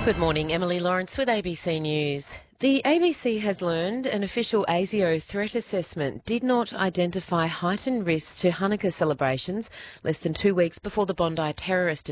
Good morning, Emily Lawrence with ABC News. The ABC has learned an official ASIO threat assessment did not identify heightened risks to Hanukkah celebrations less than 2 weeks before the Bondi terrorist